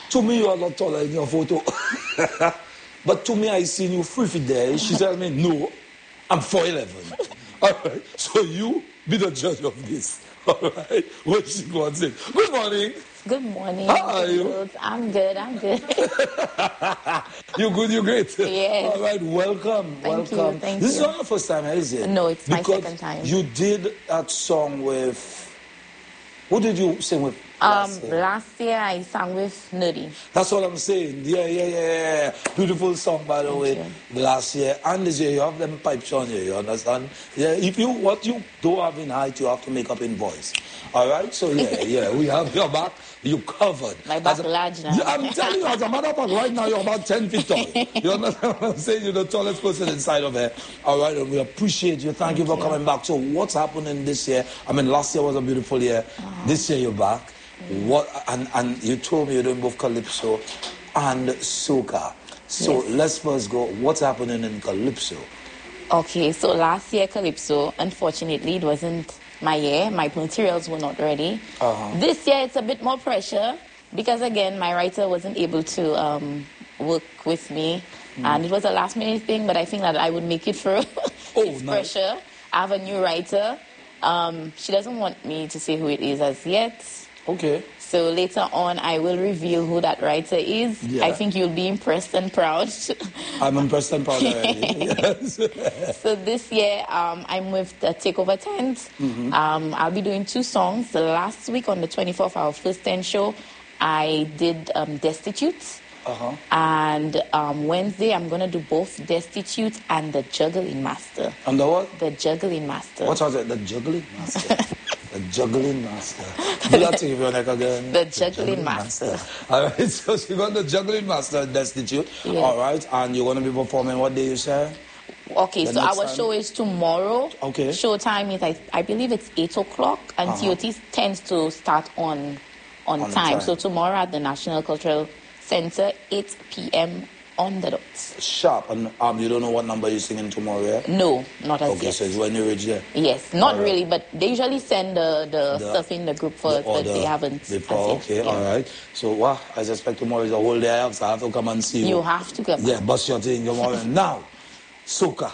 To me, you are not taller in your photo. But to me, I seen you 3 feet there. She said me, no, I'm 4'11". All right. So you be the judge of this. All right. What she wants it. Good morning. Good morning. How are you? I'm good. You good, you great? Yes. All right, welcome. Thank welcome. you, thank This you. is not your first time, is it? No, it's my because second time. You did that song with... Who did you sing with last year? Last year I sang with Nerdy. That's what I'm saying. Yeah. Beautiful song, by the way. You. Last year and this year, you have them pipes on you understand? Yeah, what you don't have in height, you have to make up in voice. All right? So, yeah, we have your back. You covered. My back large now. Yeah, I'm telling you, as a matter of fact, right now, you're about 10 feet tall. You understand what I'm saying? You're the tallest person inside of here. All right, and we appreciate you. Thank you for coming back. So, what's happening this year? I mean, last year was a beautiful year. This year, you're back. What and you told me you're doing both Calypso and Soca. So let's first go. What's happening in Calypso? Okay, so last year Calypso, unfortunately, it wasn't my year. My materials were not ready. This year it's a bit more pressure because again my writer wasn't able to work with me, and it was a last minute thing. But I think that I would make it through. It's nice. Pressure. I have a new writer. She doesn't want me to say who it is as yet. Okay. So later on, I will reveal who that writer is. Yeah. I think you'll be impressed and proud. I'm impressed and proud already. Yes. So this year, I'm with the Takeover Tent. I'll be doing 2 songs. The last week on the 24th, our first 10 show, I did Destitute. And Wednesday, I'm going to do both Destitute and the Juggling Master. And the what? The Juggling Master. What was it? The Juggling Master. The Juggling Master. Do that thing if you're like again. The Juggling Master. All right, so you got the Juggling Master Destitute. Yeah. All right, and you're going to be performing what day you say? Okay, so our show is tomorrow. Okay. Show time is, I believe it's 8 o'clock, and TOT tends to start on time. So tomorrow at the National Cultural Center, 8 p.m. on the dot. Sharp. And you don't know what number you're singing tomorrow, yeah? No, not as yet. Okay, so it's when you reach there? Yes, not really, but they usually send the stuff in the group first, but they haven't. Before, okay, all right. So, I suspect tomorrow is a whole day off, so I have to come and see you. You have to come. Yeah, bust your thing tomorrow. Now, Soca.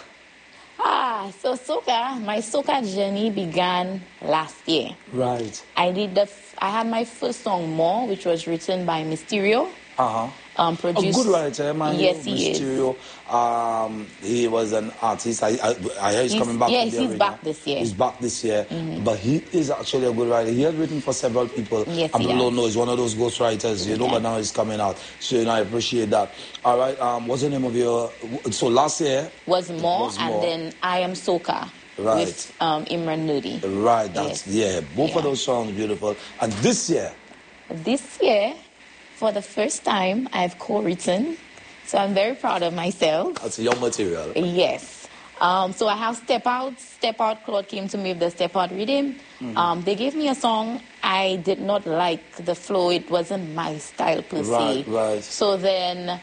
So Soca, my Soca journey began last year. Right. I had my first song, More, which was written by Mysterio. Produced. A good writer, man. Yes, he Mysterio. He was an artist. I hear he's coming back. Yes, he's back this year. He's back this year. But he is actually a good writer. He has written for several people. Yes, people don't know. He's one of those ghost writers, but now he's coming out. So, I appreciate that. All right. What's the name of your... So, last year... Was More, and then I Am Soca. Right. With Imran Nudi. Right. That's, both of those songs beautiful. And this year... This year... For the first time, I've co-written, so I'm very proud of myself. That's your material. Yes. So I have Step Out. Step Out, Claude came to me with the Step Out rhythm. They gave me a song. I did not like the flow. It wasn't my style per se. Right. So then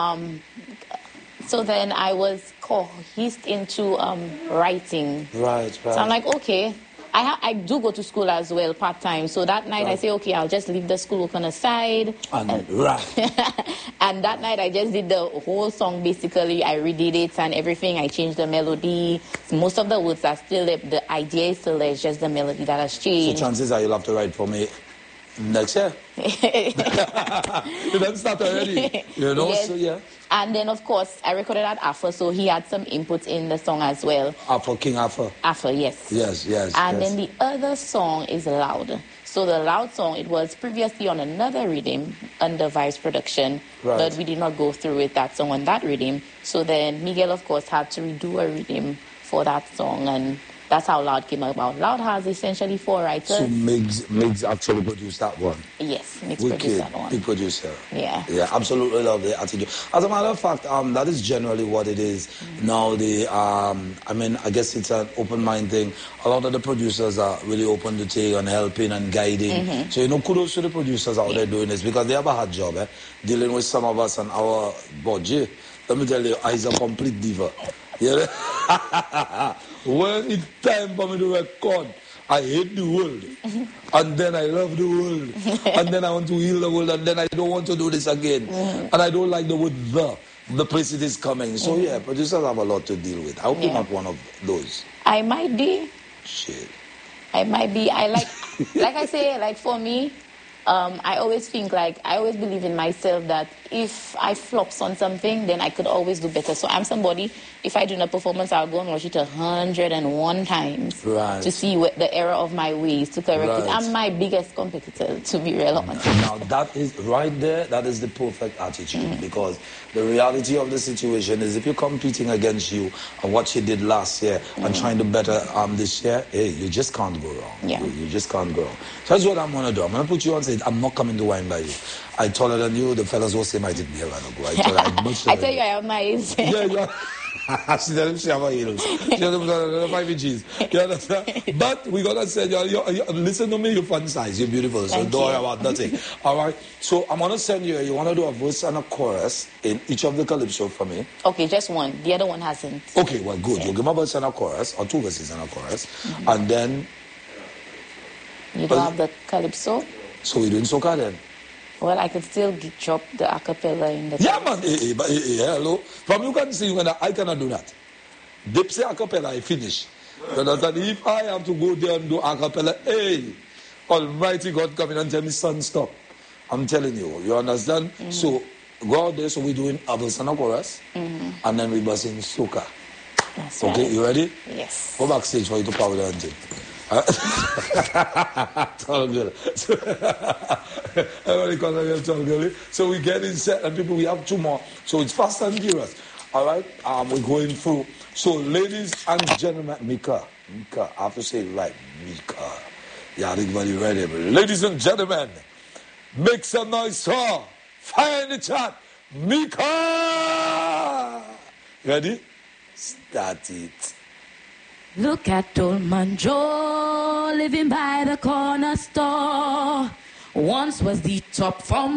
I was coerced into writing. Right. So I'm like, okay. I do go to school as well, part-time. So that night I say, okay, I'll just leave the school work on the side. And that night I just did the whole song, basically. I redid it and everything. I changed the melody. Most of the words are still there. The idea is still there. It's just the melody that has changed. So chances are you'll have to write for me next year. You done start already. Yes. So yeah. And then, of course, I recorded at Afro, so he had some input in the song as well. Afro, King Afro. Afro, yes. Yes. And then the other song is Loud. So the Loud song, it was previously on another rhythm under Vibes Production, but we did not go through with that song on that rhythm. So then Miguel, of course, had to redo a rhythm for that song, and that's how Loud came about. Loud has essentially 4 writers. So Migs actually produced that one? Yes, Migs produced that one. Big producer. Yeah. Yeah, absolutely love the attitude. As a matter of fact, that is generally what it is. Now, I guess it's an open mind thing. A lot of the producers are really open to take and helping and guiding. So, kudos to the producers out there doing this because they have a hard job, dealing with some of us and our budget. Let me tell you, he's a complete diva. Yeah. When it's time for me to record, I hate the world, and then I love the world, and then I want to heal the world, and then I don't want to do this again, and I don't like the word the place it is coming. So yeah, producers have a lot to deal with. I hope you're not one of those. I might be. Shit. I might be. I like I say, like for me, I always think I always believe in myself that if I flops on something, then I could always do better. So I'm somebody, if I do a performance, I'll go and watch it 101 times to see the error of my ways, to correct it. I'm my biggest competitor, to be real honest. Now that is right there, that is the perfect attitude, because the reality of the situation is if you're competing against you and what you did last year and trying to better this year, hey, you just can't go wrong. Yeah. You just can't go wrong. So that's what I'm going to do. I'm going to put you on stage. I'm not coming to wine by you. I taller than you. The fellas will say my did be a while ago. I tell you I have my age. Yeah. She tell him she have her heels. She have 5 inches. You understand? But we got to say, listen to me, you're fun size. You're beautiful. So don't worry about nothing. All right? So I'm going to send you want to do a verse and a chorus in each of the calypso for me? Okay, just one. The other one hasn't. Okay, well, good. You give me a verse and a chorus, or 2 verses and a chorus. And then... You don't have the calypso? So we're doing soca then? Well, I could still drop the acapella in the... Yeah, man. Hello. From you can see, I cannot do that. They say acapella, I finish. You understand? If I have to go there and do acapella, hey, Almighty God come in and tell me, son, stop. I'm telling you. You understand? So, go out there, so we're doing a verse and a chorus, and then we're busting soca. That's okay, right. You ready? Yes. Go backstage for you to power the engine. Tall girl. Everybody calls her tall girl. So we get in set, and people, we have 2 more. So it's fast and furious. All right? We're going through. So, ladies and gentlemen, Mika, I have to say it right, Mika. Yeah, everybody ready. Ladies and gentlemen, make some noise for fire in the chat, Mika. Ready? Start it. Look at old man Joe living by the corner store. Once was the top from